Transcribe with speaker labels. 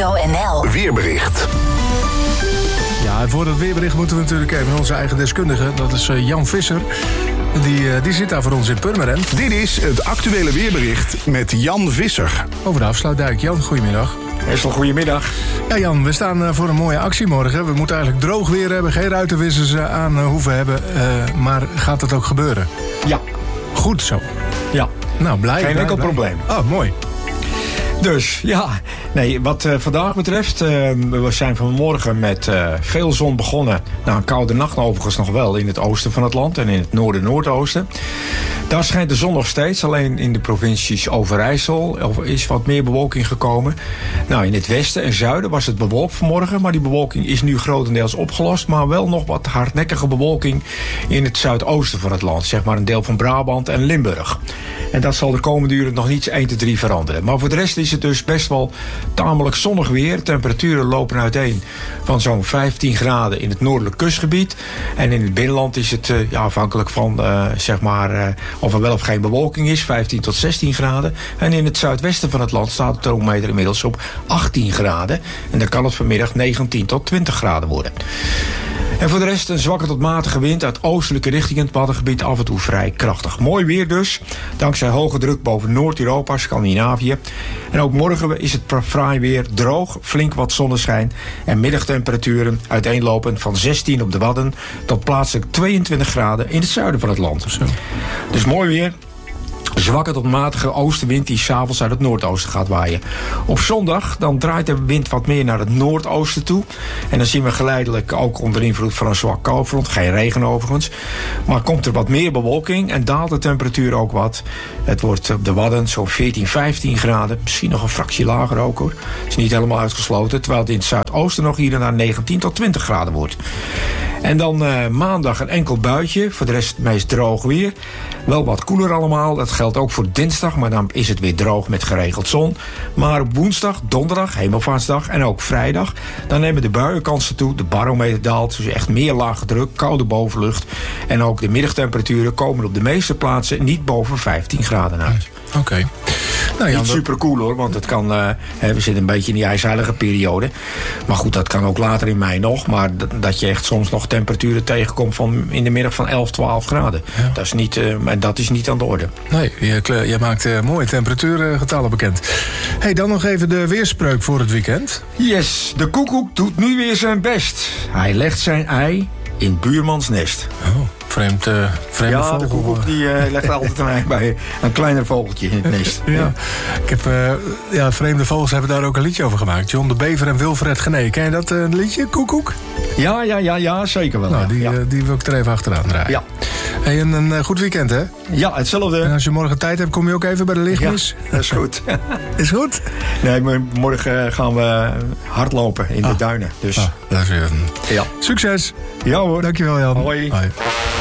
Speaker 1: Radio NL.
Speaker 2: Weerbericht.
Speaker 3: Ja, en voor dat weerbericht moeten we natuurlijk even onze eigen deskundige. Dat is Jan Visser. Die zit daar voor ons in Purmerend.
Speaker 2: Dit is het actuele weerbericht met Jan Visser.
Speaker 3: Over de afsluitdijk. Jan, goedemiddag.
Speaker 4: Best wel goedemiddag.
Speaker 3: Ja, Jan, we staan voor een mooie actie morgen. We moeten eigenlijk droog weer hebben, geen ruitenwissers aan hoeven hebben. Maar gaat het ook gebeuren?
Speaker 4: Ja.
Speaker 3: Goed zo.
Speaker 4: Ja.
Speaker 3: Nou, blij.
Speaker 4: Geen enkel probleem.
Speaker 3: Oh, mooi.
Speaker 4: Dus, ja. Nee, wat vandaag betreft, we zijn vanmorgen met veel zon begonnen. Na een koude nacht overigens nog wel in het oosten van het land en in het noorden-noordoosten. Daar schijnt de zon nog steeds, alleen in de provincies Overijssel is wat meer bewolking gekomen. Nou, in het westen en zuiden was het bewolkt vanmorgen, maar die bewolking is nu grotendeels opgelost. Maar wel nog wat hardnekkige bewolking in het zuidoosten van het land, zeg maar een deel van Brabant en Limburg. En dat zal de komende uren nog niet 1 tot 3 veranderen. Maar voor de rest is het dus best wel tamelijk zonnig weer. Temperaturen lopen uiteen van zo'n 15 graden in het noordelijk kustgebied. En in het binnenland is het afhankelijk van of er wel of geen bewolking is, 15 tot 16 graden. En in het zuidwesten van het land staat de thermometer inmiddels op 18 graden. En dan kan het vanmiddag 19 tot 20 graden worden. En voor de rest een zwakke tot matige wind uit oostelijke richting in het Waddengebied, af en toe vrij krachtig. Mooi weer dus, dankzij hoge druk boven Noord-Europa, Scandinavië. En ook morgen is het fraai weer, droog, flink wat zonneschijn en middagtemperaturen uiteenlopend van 16 op de Wadden tot plaatselijk 22 graden in het zuiden van het land.
Speaker 3: Zo.
Speaker 4: Dus mooi weer. Zwakke tot matige oostenwind die 's avonds uit het noordoosten gaat waaien. Op zondag dan draait de wind wat meer naar het noordoosten toe. En dan zien we geleidelijk ook onder invloed van een zwak koufront. Geen regen overigens. Maar komt er wat meer bewolking en daalt de temperatuur ook wat. Het wordt op de Wadden zo'n 14, 15 graden. Misschien nog een fractie lager ook hoor. Het is niet helemaal uitgesloten. Terwijl het in het zuidoosten nog hier en daar 19 tot 20 graden wordt. En dan maandag een enkel buitje. Voor de rest het meest droog weer. Wel wat koeler allemaal. Dat geldt ook voor dinsdag. Maar dan is het weer droog met geregeld zon. Maar op woensdag, donderdag, hemelvaartsdag en ook vrijdag. Dan nemen de buienkansen toe. De barometer daalt. Dus echt meer lage druk. Koude bovenlucht. En ook de middagtemperaturen komen op de meeste plaatsen niet boven 15 graden uit.
Speaker 3: Oké. Nou,
Speaker 4: niet super cool hoor, want het kan, we zitten een beetje in die ijzeilige periode. Maar goed, dat kan ook later in mei nog. Maar dat je echt soms nog temperaturen tegenkomt van in de middag van 11, 12 graden. Ja. Dat is niet aan de orde.
Speaker 3: Nee, je maakt mooie temperatuurgetallen bekend. Hey, dan nog even de weerspreuk voor het weekend.
Speaker 4: Yes, de koekoek doet nu weer zijn best. Hij legt zijn ei in buurmans nest.
Speaker 3: Oh. Vreemde vogel.
Speaker 4: De koekoek die legt altijd een ei bij een kleiner vogeltje in het nest.
Speaker 3: Ja. Ik heb, vreemde vogels hebben daar ook een liedje over gemaakt. John de Bever en Wilfred Genee. Ken je dat liedje, Koekoek?
Speaker 4: Ja, zeker wel.
Speaker 3: Nou, die wil ik er even achteraan draaien.
Speaker 4: Ja.
Speaker 3: Hey, een goed weekend, hè?
Speaker 4: Ja, hetzelfde.
Speaker 3: En als je morgen tijd hebt, kom je ook even bij de lichtmis?
Speaker 4: Ja, dat is goed.
Speaker 3: Is goed?
Speaker 4: Nee, maar morgen gaan we hardlopen in de duinen. Dus.
Speaker 3: Dat is weer
Speaker 4: Ja.
Speaker 3: Succes.
Speaker 4: Ja hoor.
Speaker 3: Dankjewel, Jan.
Speaker 4: Hoi.
Speaker 3: Hoi.